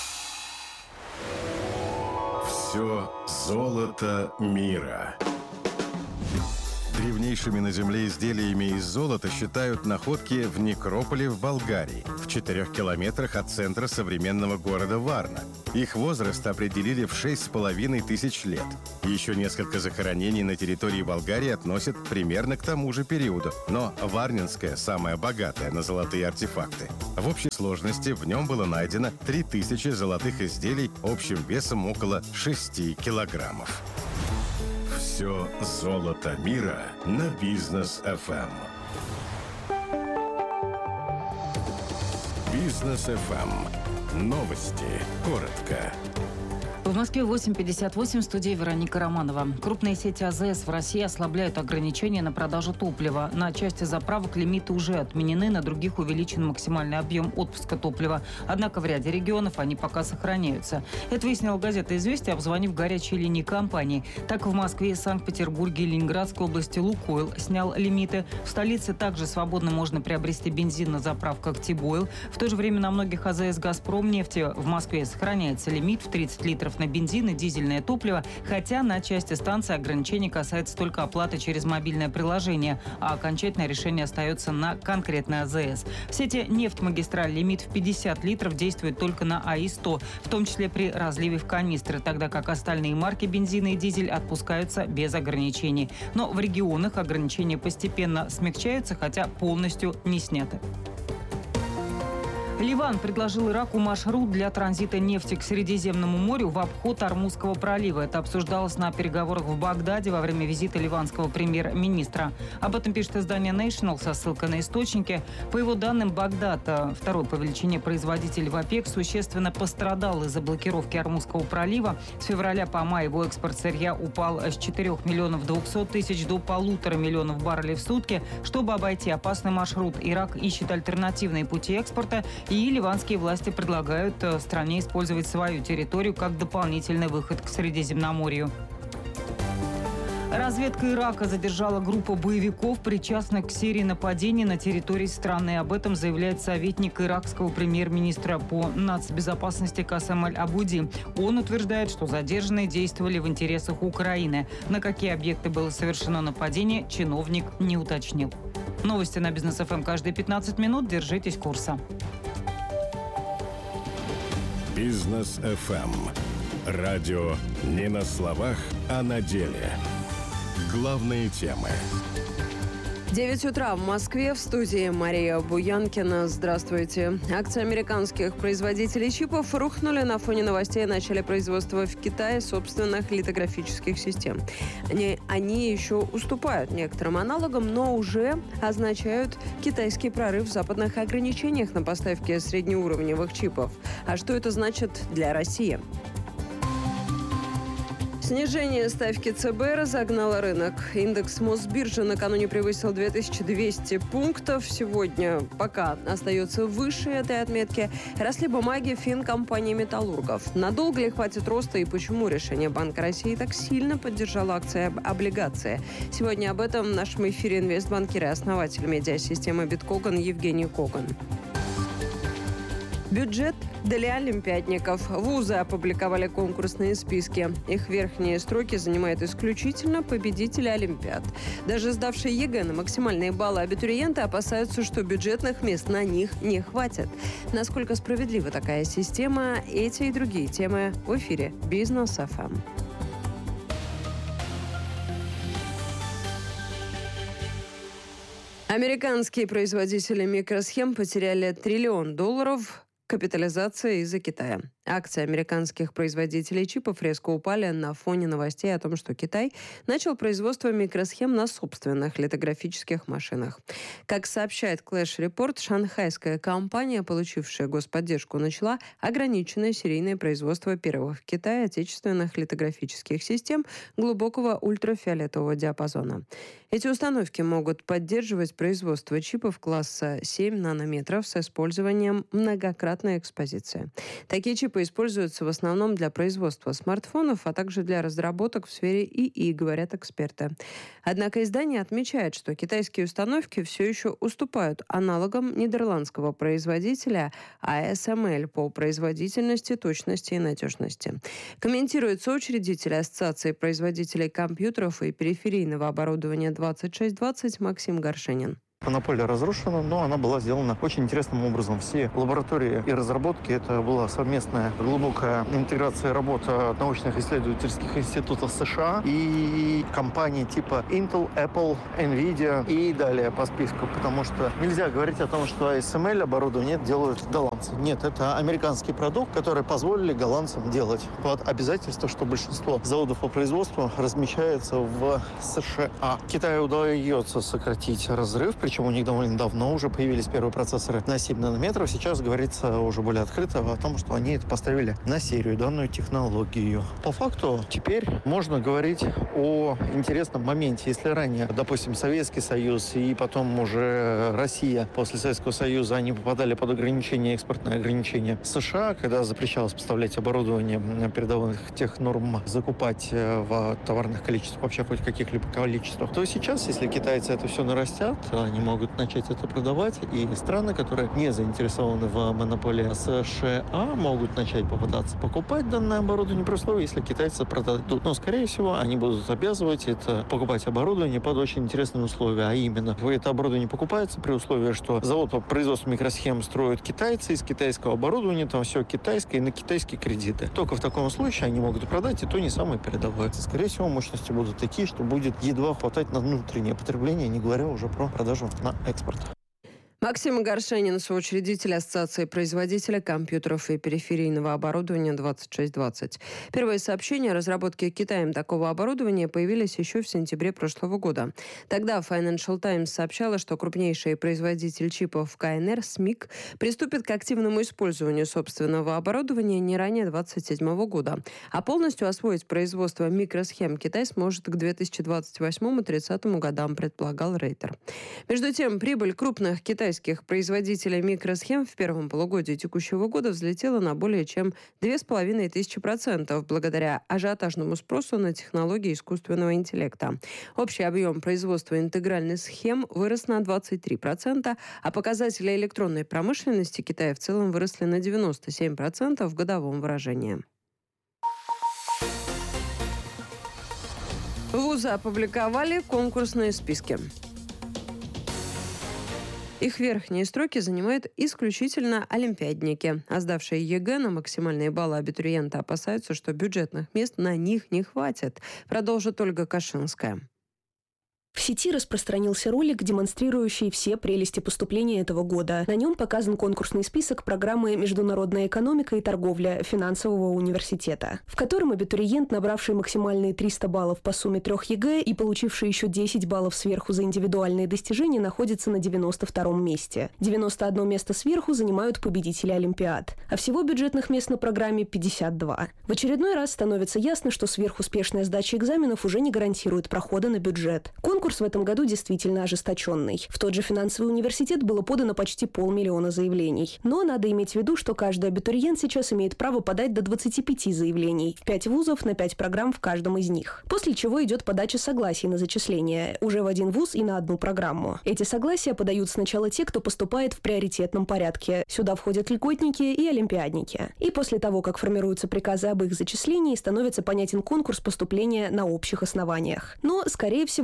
Все золото мира. Древнейшими на Земле изделиями из золота считают находки в некрополе в Болгарии, в 4 километрах от центра современного города Варна. Их возраст определили в 6500 лет. Еще несколько захоронений на территории Болгарии относят примерно к тому же периоду, но Варнинское самое богатое на золотые артефакты. В общей сложности в нем было найдено 3000 золотых изделий общим весом около 6 килограммов. Все золото мира на Бизнес FM. Бизнес FM. Новости. Коротко. В Москве 8:58, в студии Вероника Романова. Крупные сети АЗС в России ослабляют ограничения на продажу топлива. На части заправок лимиты уже отменены, на других увеличен максимальный объем отпуска топлива. Однако в ряде регионов они пока сохраняются. Это выяснила газета «Известия», обзвонив горячие линии компаний. Так, в Москве, Санкт-Петербурге и Ленинградской области «Лукойл» снял лимиты. В столице также свободно можно приобрести бензин на заправках «Тибойл». В то же время на многих АЗС «Газпромнефти» в Москве сохраняется лимит в 30 литров на бензин и дизельное топливо, хотя на части станции ограничение касается только оплаты через мобильное приложение, а окончательное решение остается на конкретной АЗС. В сети «Нефтьмагистраль» лимит в 50 литров действует только на АИ-100, в том числе при разливе в канистры, тогда как остальные марки бензина и дизель отпускаются без ограничений. Но в регионах ограничения постепенно смягчаются, хотя полностью не сняты. Ливан предложил Ираку маршрут для транзита нефти к Средиземному морю в обход Ормузского пролива. Это обсуждалось на переговорах в Багдаде во время визита ливанского премьер-министра. Об этом пишет издание National со ссылкой на источники. По его данным, Багдад, второй по величине производитель в ОПЕК, существенно пострадал из-за блокировки Ормузского пролива. С февраля по май его экспорт сырья упал с 4 миллионов 200 тысяч до 1,5 миллионов баррелей в сутки. Чтобы обойти опасный маршрут, Ирак ищет альтернативные пути экспорта, и ливанские власти предлагают стране использовать свою территорию как дополнительный выход к Средиземноморью. Разведка Ирака задержала группу боевиков, причастных к серии нападений на территории страны. Об этом заявляет советник иракского премьер-министра по нацбезопасности Касем Аль-Абуди. Он утверждает, что задержанные действовали в интересах Украины. На какие объекты было совершено нападение, чиновник не уточнил. Новости на Бизнес ФМ каждые 15 минут. Держитесь курса. Бизнес FM. Радио не на словах, а на деле. Главные темы. 9 утра в Москве, в студии Мария Буянкина. Здравствуйте. Акции американских производителей чипов рухнули на фоне новостей о начале производства в Китае собственных литографических систем. Они еще уступают некоторым аналогам, но уже означают китайский прорыв в западных ограничениях на поставки среднеуровневых чипов. А что это значит для России? Снижение ставки ЦБ разогнало рынок. Индекс Мосбиржи накануне превысил 2200 пунктов. Сегодня пока остается выше этой отметки. Росли бумаги финкомпании металлургов. Надолго ли хватит роста и почему решение Банка России так сильно поддержало акции облигации? Сегодня об этом в нашем эфире инвестбанкир и основатель медиасистемы Биткоган Евгений Коган. Бюджет для олимпиадников. Вузы опубликовали конкурсные списки. Их верхние строки занимают исключительно победители олимпиад. Даже сдавшие ЕГЭ на максимальные баллы абитуриенты опасаются, что бюджетных мест на них не хватит. Насколько справедлива такая система? Эти и другие темы в эфире Бизнес ФМ. Американские производители микросхем потеряли $1 триллион Капитализация из-за Китая. Акции американских производителей чипов резко упали на фоне новостей о том, что Китай начал производство микросхем на собственных литографических машинах. Как сообщает Clash Report, шанхайская компания, получившая господдержку, начала ограниченное серийное производство первых в Китае отечественных литографических систем глубокого ультрафиолетового диапазона. Эти установки могут поддерживать производство чипов класса 7 нанометров с использованием многократной экспозиции. Такие чипы используются в основном для производства смартфонов, а также для разработок в сфере ИИ, говорят эксперты. Однако издание отмечает, что китайские установки все еще уступают аналогам нидерландского производителя ASML по производительности, точности и надежности. Комментирует соучредитель Ассоциации производителей компьютеров и периферийного оборудования 2620 Максим Горшенин. Монополия разрушена, но она была сделана очень интересным образом. Все лаборатории и разработки, это была совместная глубокая интеграция работа научных исследовательских институтов США и компаний типа Intel, Apple, Nvidia и далее по списку, потому что нельзя говорить о том, что ASML оборудование делают голландцы. Нет, это американский продукт, который позволили голландцам делать под обязательство, что большинство заводов по производству размещается в США. Китаю удается сократить разрыв, причем у них довольно давно уже появились первые процессоры на 7 нанометров. Сейчас говорится уже более открыто о том, что они это поставили на серию, данную технологию. По факту теперь можно говорить о интересном моменте. Если ранее, допустим, Советский Союз и потом уже Россия после Советского Союза, они попадали под ограничения, экспортные ограничения США, когда запрещалось поставлять оборудование передовых тех норм, закупать в товарных количествах, вообще хоть каких-либо количествах, то сейчас, если китайцы это все нарастят, они могут начать это продавать, и страны, которые не заинтересованы в монополии США, могут начать попытаться покупать данное оборудование при условии, если китайцы продадут. Но, скорее всего, они будут обязывать это покупать оборудование под очень интересные условия, а именно, это оборудование покупается при условии, что завод по производству микросхем строят китайцы, из китайского оборудования там все китайское и на китайские кредиты. Только в таком случае они могут продать и то не самое передовое. Скорее всего, мощности будут такие, что будет едва хватать на внутреннее потребление, не говоря уже про продажу на экспорт. Максим Горшенин, соучредитель Ассоциации производителей компьютеров и периферийного оборудования 2620. Первые сообщения о разработке Китаем такого оборудования появились еще в сентябре прошлого года. Тогда Financial Times сообщала, что крупнейший производитель чипов КНР, СМИК, приступит к активному использованию собственного оборудования не ранее 2027 года. А полностью освоить производство микросхем Китай сможет к 2028-2030 годам, предполагал Рейтер. Между тем, прибыль крупных китайских производителей микросхем в первом полугодии текущего года взлетела на более чем 2500% благодаря ажиотажному спросу на технологии искусственного интеллекта. Общий объем производства интегральных схем вырос на 23%, а показатели электронной промышленности Китая в целом выросли на 97% в годовом выражении. Вузы опубликовали конкурсные списки. Их верхние строки занимают исключительно олимпиадники. А сдавшие ЕГЭ на максимальные баллы абитуриента опасаются, что бюджетных мест на них не хватит. Продолжит Ольга Кашинская. В сети распространился ролик, демонстрирующий все прелести поступления этого года. На нем показан конкурсный список программы «Международная экономика и торговля» финансового университета, в котором абитуриент, набравший максимальные 300 баллов по сумме 3 ЕГЭ и получивший еще 10 баллов сверху за индивидуальные достижения, находится на 92-м месте. 91 место сверху занимают победители Олимпиад. А всего бюджетных мест на программе 52. В очередной раз становится ясно, что сверхуспешная сдача экзаменов уже не гарантирует прохода на бюджет. Конкурс в этом году действительно ожесточенный. В тот же финансовый университет было подано почти 500 000 заявлений. Но надо иметь в виду, что каждый абитуриент сейчас имеет право подать до 25 заявлений. В 5 вузов на 5 программ в каждом из них. После чего идет подача согласий на зачисление. Уже в один вуз и на одну программу. Эти согласия подают сначала те, кто поступает в приоритетном порядке. Сюда входят льготники и олимпиадники. И после того, как формируются приказы об их зачислении, становится понятен конкурс поступления на общих основаниях. Но, скорее всего, порядок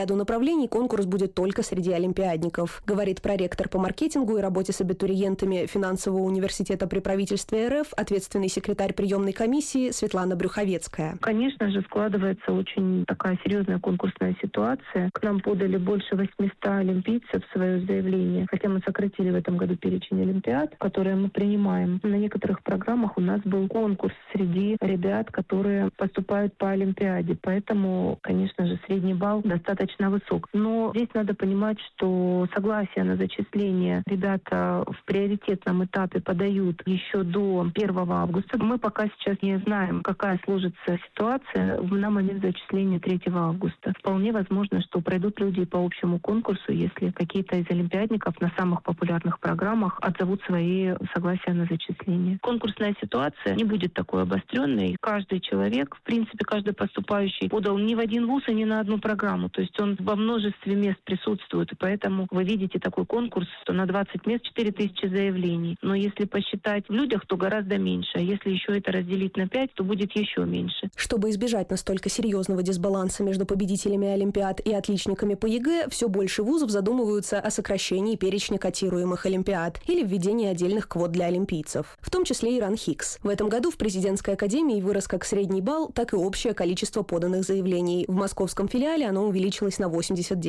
ряду направлений конкурс будет только среди олимпиадников, говорит проректор по маркетингу и работе с абитуриентами финансового университета при правительстве РФ, ответственный секретарь приемной комиссии Светлана Брюховецкая. Конечно же, складывается очень такая серьезная конкурсная ситуация. К нам подали больше 800 олимпийцев свое заявление, хотя мы сократили в этом году перечень олимпиад, которые мы принимаем. На некоторых программах у нас был конкурс среди ребят, которые поступают по олимпиаде, поэтому, конечно же, средний балл достаточно высок. Но здесь надо понимать, что согласие на зачисление ребята в приоритетном этапе подают еще до 1 августа. Мы пока сейчас не знаем, какая сложится ситуация на момент зачисления 3 августа. Вполне возможно, что пройдут люди по общему конкурсу, если какие-то из олимпиадников на самых популярных программах отзовут свои согласия на зачисление. Конкурсная ситуация не будет такой обостренной. Каждый человек, в принципе, каждый поступающий подал не в один вуз и не на одну программу. То есть он во множестве мест присутствует. И поэтому вы видите такой конкурс, что на 20 мест 4000 заявлений. Но если посчитать в людях, то гораздо меньше. А если еще это разделить на 5, то будет еще меньше. Чтобы избежать настолько серьезного дисбаланса между победителями олимпиад и отличниками по ЕГЭ, все больше вузов задумываются о сокращении перечня котируемых олимпиад или введении отдельных квот для олимпийцев, в том числе и РАНХИКС. В этом году в президентской академии вырос как средний балл, так и общее количество поданных заявлений. В московском филиале оно увеличилось на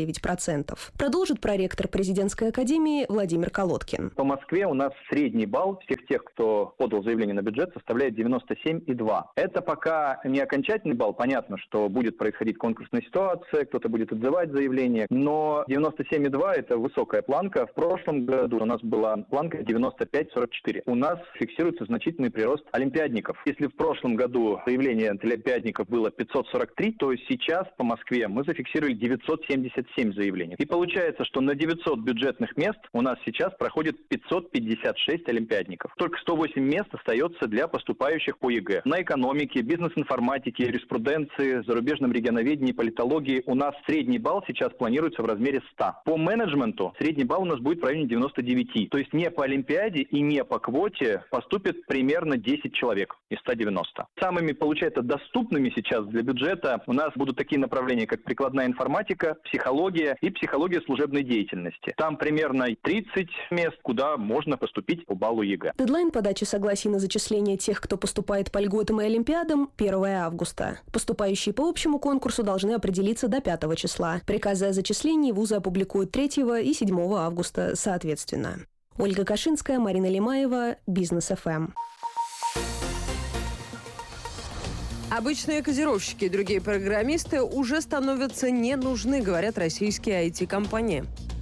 89%. Продолжит проректор президентской академии Владимир Колодкин. По Москве у нас средний балл всех тех, кто подал заявление на бюджет, составляет 97,2. Это пока не окончательный балл. Понятно, что будет происходить конкурсная ситуация, кто-то будет отзывать заявление, но 97,2 – это высокая планка. В прошлом году у нас была планка 95,44. У нас фиксируется значительный прирост олимпиадников. Если в прошлом году заявление олимпиадников было 543, то сейчас по Москве мы зафиксировали 977 заявлений. И получается, что на 900 бюджетных мест у нас сейчас проходит 556 олимпиадников. Только 108 мест остается для поступающих по ЕГЭ. На экономике, бизнес-информатике, юриспруденции, зарубежном регионоведении, политологии у нас средний балл сейчас планируется в размере 100. По менеджменту средний балл у нас будет в районе 99. То есть не по олимпиаде и не по квоте поступит примерно 10 человек из 190. Самыми, получается, доступными сейчас для бюджета у нас будут такие направления, как прикладная информатика, психология и психология служебной деятельности. Там примерно 30 мест, куда можно поступить по баллу ЕГЭ. Дедлайн подачи согласий на зачисление тех, кто поступает по льготам и олимпиадам, 1 августа. Поступающие по общему конкурсу должны определиться до 5 числа. Приказы о зачислении вузы опубликуют 3 и 7 августа соответственно. Ольга Кашинская, Марина Лимаева, Бизнес ФМ. Обычные кодировщики и другие программисты уже становятся не нужны, говорят российские IT-компании.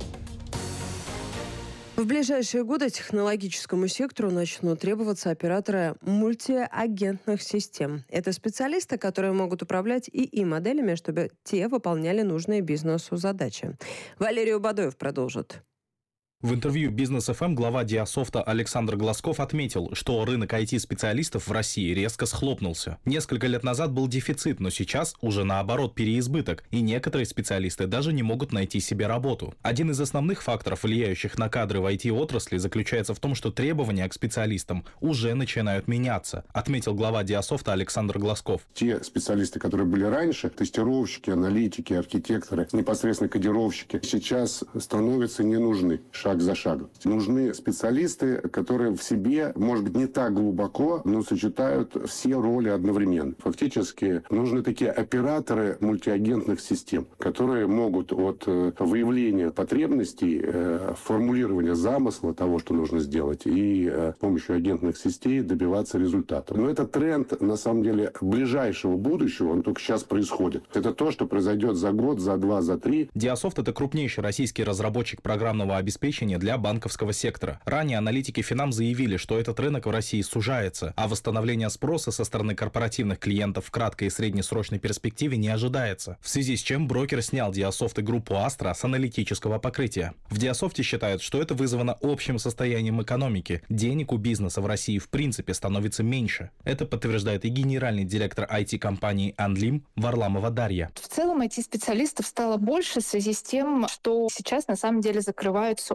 В ближайшие годы технологическому сектору начнут требоваться операторы мультиагентных систем. Это специалисты, которые могут управлять ИИ-моделями, чтобы те выполняли нужные бизнесу задачи. Валерий Убадоев продолжит. В интервью «Бизнес ФМ» глава Диасофта Александр Глазков отметил, что рынок IT-специалистов в России резко схлопнулся. Несколько лет назад был дефицит, но сейчас уже наоборот переизбыток, и некоторые специалисты даже не могут найти себе работу. Один из основных факторов, влияющих на кадры в IT-отрасли, заключается в том, что требования к специалистам уже начинают меняться, отметил глава Диасофта Александр Глазков. Те специалисты, которые были раньше, тестировщики, аналитики, архитекторы, непосредственно кодировщики, сейчас становятся не нужны. Шаг за шагом. Нужны специалисты, которые в себе, может быть, не так глубоко, но сочетают все роли одновременно. Фактически нужны такие операторы мультиагентных систем, которые могут от выявления потребностей, формулирования замысла того, что нужно сделать, и с помощью агентных сетей добиваться результата. Но это тренд, на самом деле, ближайшего будущего, он только сейчас происходит. Это то, что произойдет за год, за два, за три. Диасофт – это крупнейший российский разработчик программного обеспечения для банковского сектора. Ранее аналитики Финам заявили, что этот рынок в России сужается, а восстановление спроса со стороны корпоративных клиентов в краткой и среднесрочной перспективе не ожидается, в связи с чем брокер снял Диасофт и группу Astra с аналитического покрытия. В Диасофте считают, что это вызвано общим состоянием экономики. Денег у бизнеса в России в принципе становится меньше. Это подтверждает и генеральный директор IT-компании «Анлим» Варламова Дарья. В целом IT-специалистов стало больше в связи с тем, что сейчас на самом деле закрываются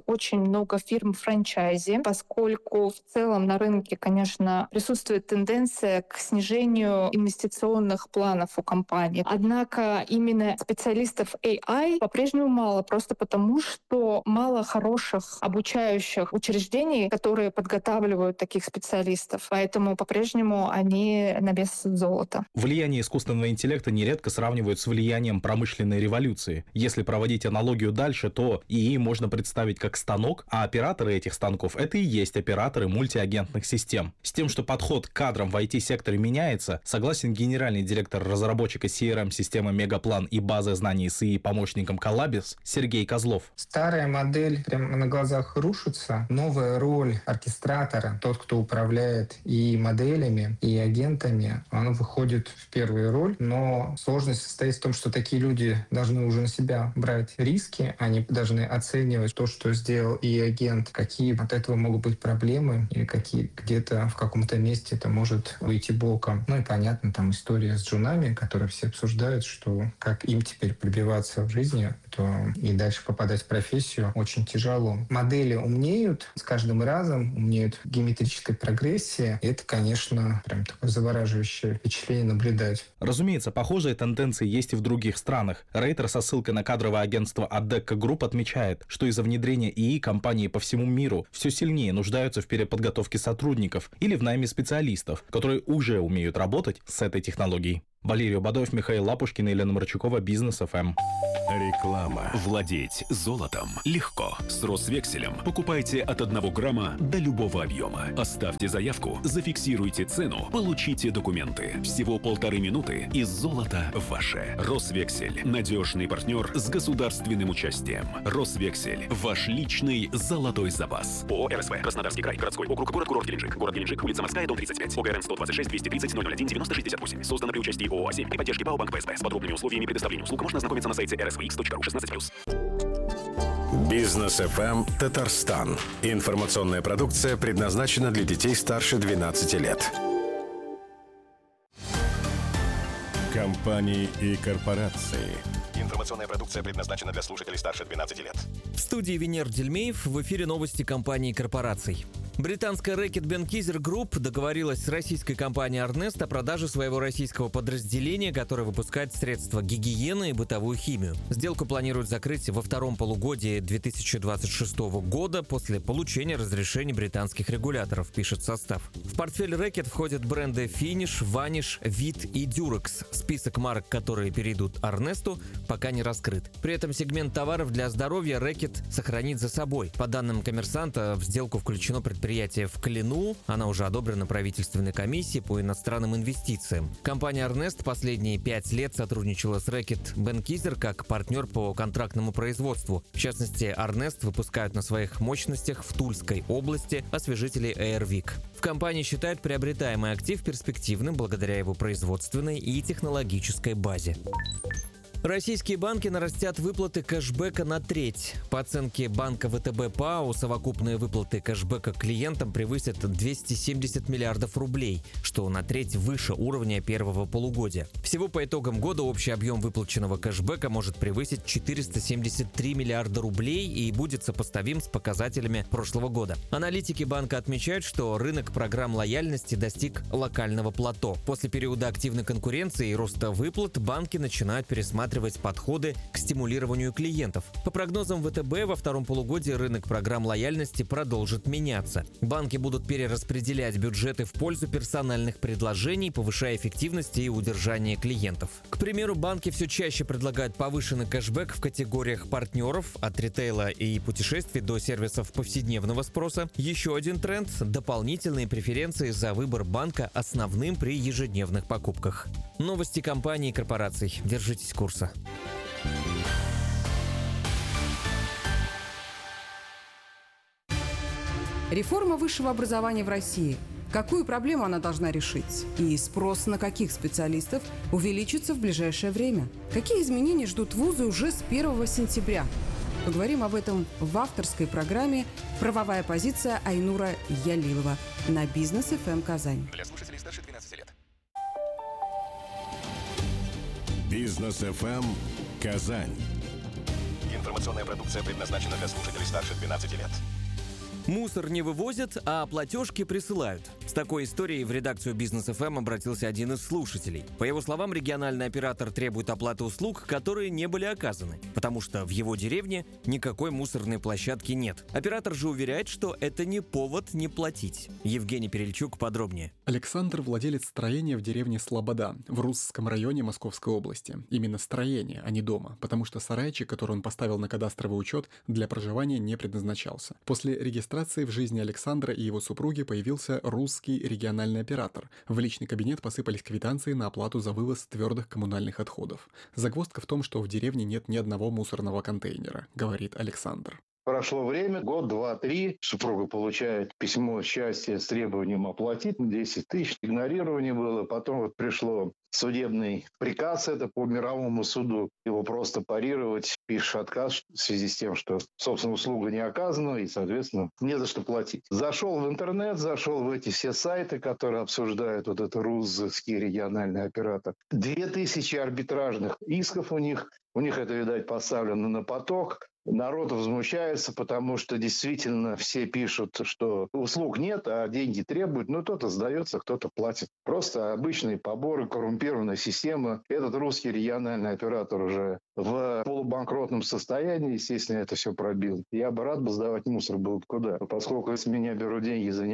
очень много фирм франчайзи, поскольку в целом на рынке, конечно, присутствует тенденция к снижению инвестиционных планов у компаний. Однако именно специалистов AI по-прежнему мало, просто потому что мало хороших обучающих учреждений, которые подготавливают таких специалистов. Поэтому по-прежнему они на вес золота. Влияние искусственного интеллекта нередко сравнивают с влиянием промышленной революции. Если проводить аналогию дальше, то ИИ можно представить как станок, а операторы этих станков — это и есть операторы мультиагентных систем. С тем, что подход к кадрам в IT-секторе меняется, согласен генеральный директор разработчика CRM-системы Мегаплан и базы знаний с ИИ-помощником Коллабис Сергей Козлов. Старая модель прямо на глазах рушится. Новая роль оркестратора, тот, кто управляет и моделями, и агентами, она выходит в первую роль. Но сложность состоит в том, что такие люди должны уже на себя брать риски, они должны оценивать то, что сделал и агент, какие от этого могут быть проблемы, и какие где-то в каком-то месте это может выйти боком. Ну и понятно, там история с джунами, которую все обсуждают, что как им теперь пробиваться в жизни, то и дальше попадать в профессию очень тяжело. Модели умнеют, с каждым разом умнеют в геометрической прогрессии. И это, конечно, прям такое завораживающее впечатление наблюдать. Разумеется, похожие тенденции есть и в других странах. Рейтер со ссылкой на кадровое агентство Adecco Group отмечает, что из-за внедрения ИИ компании по всему миру все сильнее нуждаются в переподготовке сотрудников или в найме специалистов, которые уже умеют работать с этой технологией. Валерий Бадоев, Михаил Лапушкин и Елена Марчукова, Бизнес ФМ. Реклама. Владеть золотом легко. С Росвекселем покупайте от 1 грамма до любого объема. Оставьте заявку, зафиксируйте цену, получите документы. Всего 1,5 минуты, и золото ваше. Росвексель. Надежный партнер с государственным участием. Росвексель. Ваш личный золотой запас. ООО РСВ. Краснодарский край. Городской округ. Город Геленджик. Город Геленджик. Улица Морская, дом 35. ОГРН 126 230 001 9068. Создано при участии ООО «А7» и поддержки ПАО Банк ПСБ. С подробными условиями предоставления услуг можно ознакомиться на сайте rsvx.ru 16+. Бизнес ФМ Татарстан. Информационная продукция предназначена для детей старше 12 лет. Компании и корпорации. Информационная продукция предназначена для слушателей старше 12 лет. В студии Венер Дельмеев, в эфире новости компаний и корпораций. Британская Reckitt Benckiser Group договорилась с российской компанией Arnest о продаже своего российского подразделения, которое выпускает средства гигиены и бытовую химию. Сделку планируют закрыть во втором полугодии 2026 года после получения разрешений британских регуляторов, пишет состав. В портфель Reckitt входят бренды Finish, Vanish, Veet и Durex. Список марок, которые перейдут Arnest'у, пока не раскрыт. При этом сегмент товаров для здоровья Reckitt сохранит за собой. По данным «Коммерсанта», в сделку включено предприятие в Клину. Она уже одобрена правительственной комиссией по иностранным инвестициям. Компания Arnest последние 5 лет сотрудничала с Reckitt Benckiser как партнер по контрактному производству. В частности, Arnest выпускают на своих мощностях в Тульской области освежители Airwick. В компании считают приобретаемый актив перспективным благодаря его производственной и технологической базе. Российские банки нарастят выплаты кэшбэка на треть. По оценке банка ВТБ ПАО, совокупные выплаты кэшбэка клиентам превысят 270 миллиардов рублей, что на треть выше уровня первого полугодия. Всего по итогам года общий объем выплаченного кэшбэка может превысить 473 миллиарда рублей и будет сопоставим с показателями прошлого года. Аналитики банка отмечают, что рынок программ лояльности достиг локального плато. После периода активной конкуренции и роста выплат банки начинают пересматривать подходы к стимулированию клиентов. По прогнозам ВТБ, во втором полугодии рынок программ лояльности продолжит меняться. Банки будут перераспределять бюджеты в пользу персональных предложений, повышая эффективность и удержание клиентов. К примеру, банки все чаще предлагают повышенный кэшбэк в категориях партнеров, от ритейла и путешествий до сервисов повседневного спроса. Еще один тренд – дополнительные преференции за выбор банка основным при ежедневных покупках. Новости компаний и корпораций. Держитесь курса. Реформа высшего образования в России. Какую проблему она должна решить? И спрос на каких специалистов увеличится в ближайшее время? Какие изменения ждут вузы уже с 1 сентября? Поговорим об этом в авторской программе «Правовая позиция» Айнура Ялилова на Бизнес ФМ Казань. Для слушателей старше 12 лет. Бизнес ФМ Казань. Информационная продукция предназначена для слушателей старше 12 лет. Мусор не вывозят, а платежки присылают. С такой историей в редакцию Бизнес ФМ обратился один из слушателей. По его словам, региональный оператор требует оплаты услуг, которые не были оказаны, потому что в его деревне никакой мусорной площадки нет. Оператор же уверяет, что это не повод не платить. Евгений Перельчук подробнее. Александр – владелец строения в деревне Слобода в Русском районе Московской области. Именно строение, а не дома, потому что сарайчик, который он поставил на кадастровый учет, для проживания не предназначался. После регистрации в жизни Александра и его супруги появился русский региональный оператор. В личный кабинет посыпались квитанции на оплату за вывоз твердых коммунальных отходов. Загвоздка в том, что в деревне нет ни одного мусорного контейнера, говорит Александр. Прошло время, год, два, три. Супруга получает письмо счастья с требованием оплатить 10 тысяч. Игнорирование было. Потом вот пришло судебный приказ, это по мировому суду. Его просто парировать, пишешь отказ в связи с тем, что, собственно, услуга не оказана и, соответственно, не за что платить. Зашел в интернет, зашел в эти все сайты, которые обсуждают вот это русский региональный оператор. 2000 арбитражных исков у них. У них это, видать, поставлено на поток. Народ возмущается, потому что действительно все пишут, что услуг нет, а деньги требуют. Ну, кто-то сдается, кто-то платит. Просто обычные поборы, коррумпированная система. Этот русский региональный оператор уже в полубанкротном состоянии, естественно, это все пробил. Я бы рад бы сдавать мусор, было бы куда. Поскольку с меня берут деньги за